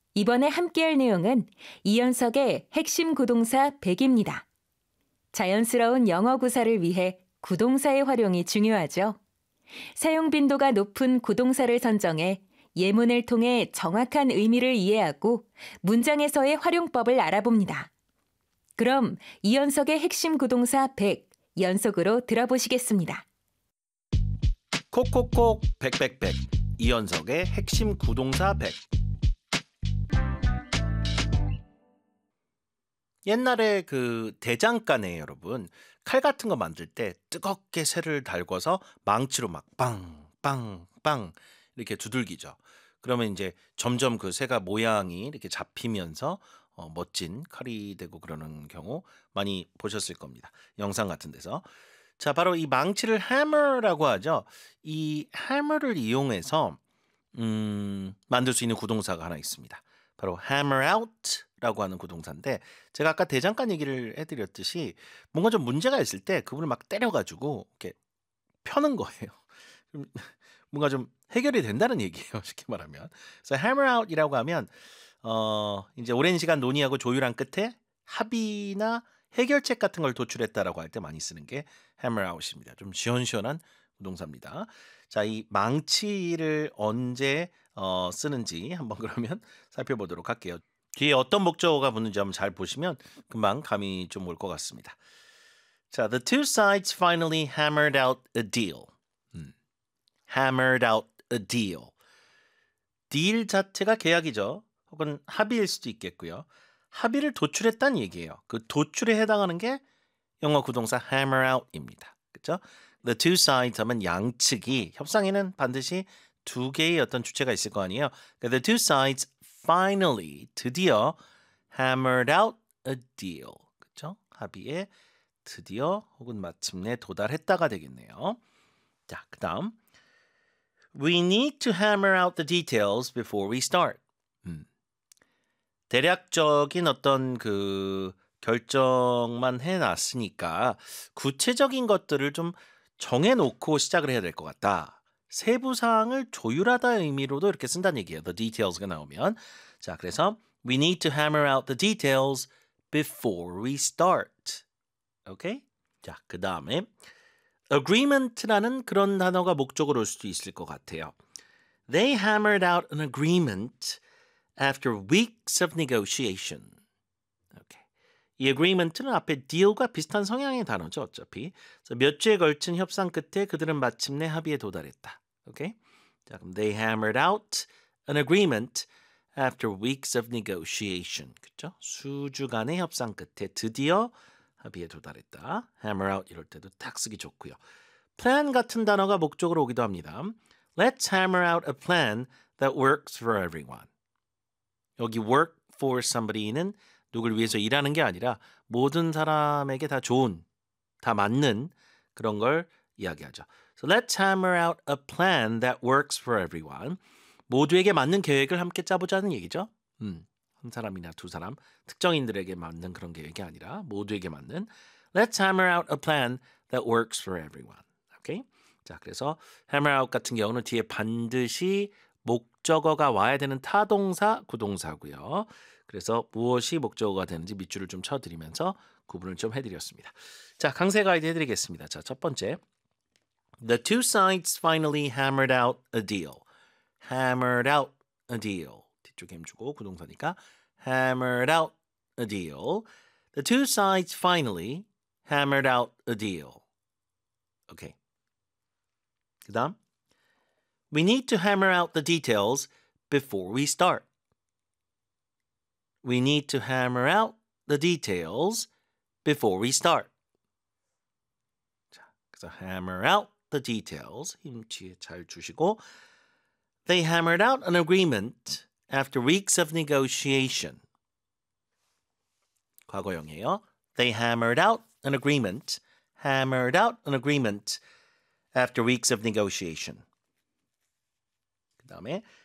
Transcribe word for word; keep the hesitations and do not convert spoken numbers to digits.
이번에 함께할 내용은 이연석의 핵심 구동사 백입니다. 자연스러운 영어 구사를 위해 구동사의 활용이 중요하죠. 사용 빈도가 높은 구동사를 선정해 예문을 통해 정확한 의미를 이해하고 문장에서의 활용법을 알아봅니다. 그럼 이연석의 핵심 구동사 백 연속으로 들어보시겠습니다. 콕콕콕 백백백 이연석의 핵심 구동사 백. 옛날에 그 대장간에 여러분 칼 같은 거 만들 때 뜨겁게 쇠를 달궈서 망치로 막 빵빵빵 이렇게 두들기죠. 그러면 이제 점점 그 쇠가 모양이 이렇게 잡히면서 어, 멋진 칼이 되고 그러는 경우 많이 보셨을 겁니다. 영상 같은 데서. 자, 바로 이 망치를 hammer라고 하죠. 이 hammer를 이용해서 음, 만들 수 있는 구동사가 하나 있습니다. 바로 hammer out라고 하는 구동사인데 제가 아까 대장간 얘기를 해드렸듯이 뭔가 좀 문제가 있을 때 그분을 막 때려가지고 이렇게 펴는 거예요. 뭔가 좀 해결이 된다는 얘기예요. 쉽게 말하면. 그래서 hammer out이라고 하면 어, 이제 오랜 시간 논의하고 조율한 끝에 합의나 해결책 같은 걸 도출했다라고 할 때 많이 쓰는 게 hammer out입니다. 좀 시원시원한 동사입니다. 자, 이 망치를 언제 어, 쓰는지 한번 그러면 살펴보도록 할게요. 뒤에 어떤 목적어가 붙는지 한번 잘 보시면 금방 감이 좀 올 것 같습니다. 자, the two sides finally hammered out a deal. 음, hammered out a deal. deal 자체가 계약이죠. 혹은 합의일 수도 있겠고요. 합의를 도출했다는 얘기예요. 그 도출에 해당하는 게 영어 구동사 hammer out입니다. 그렇죠? The two sides 하면 양측이 협상에는 반드시 두 개의 어떤 주체가 있을 거 아니에요. 그러니까 the two sides finally 드디어 hammered out a deal. 그렇죠? 합의에 드디어 혹은 마침내 도달했다가 되겠네요. 자, 그다음 We need to hammer out the details before we start. 음. 대략적인 어떤 그 결정만 해놨으니까 구체적인 것들을 좀 정해놓고 시작을 해야 될 것 같다. 세부 사항을 조율하다 의미로도 이렇게 쓴다는 얘기예요. The details가 나오면. 자, 그래서 we need to hammer out the details before we start. 오케이? 자, 그 다음에 agreement라는 그런 단어가 목적으로 올 수도 있을 것 같아요. They hammered out an agreement after weeks of negotiation. Okay. 이 agreement는 앞에 deal과 비슷한 성향의 단어죠, 어차피. 그래서 몇 주에 걸친 협상 끝에 그들은 마침내 합의에 도달했다. Okay? 자, 그럼 they hammered out an agreement after weeks of negotiation. 그렇죠? 수주간의 협상 끝에 드디어 합의에 도달했다. hammer out 이럴 때도 딱 쓰기 좋고요. plan 같은 단어가 목적으로 오기도 합니다. Let's hammer out a plan that works for everyone. 여기 work for somebody는 누굴 위해서 일하는 게 아니라 모든 사람에게 다 좋은, 다 맞는 그런 걸 이야기하죠. So let's hammer out a plan that works for everyone. 모두에게 맞는 계획을 함께 짜보자는 얘기죠. 음, 한 사람이나 두 사람, 특정인들에게 맞는 그런 계획이 아니라 모두에게 맞는 Let's hammer out a plan that works for everyone. 오케이? 자, 그래서 hammer out 같은 경우는 뒤에 반드시 목적어가 와야 되는 타동사, 구동사고요. 그래서 무엇이 목적어가 되는지 밑줄을 좀 쳐드리면서 구분을 좀 해드렸습니다. 자, 강세 가이드 해드리겠습니다. 자, 첫 번째. The two sides finally hammered out a deal. hammered out a deal. 뒤쪽에 힘주고 구동사니까 hammered out a deal. The two sides finally hammered out a deal. 오케이. 그 다음 We need to hammer out the details before we start. We need to hammer out the details before we start. 자, 그래서 hammer out the details 힘 뒤에 잘 주시고 They hammered out an agreement after weeks of negotiation. 과거형이에요. They hammered out an agreement, hammered out an agreement after weeks of negotiation. 그 다음에